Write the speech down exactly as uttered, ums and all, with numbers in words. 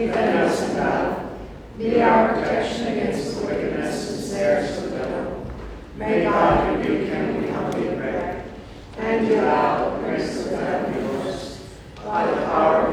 defend us in battle. Be our protection against the wickedness and snares of the devil. May God rebuke him, we humbly pray. And do thou, O Prince of heavenly hosts, by the power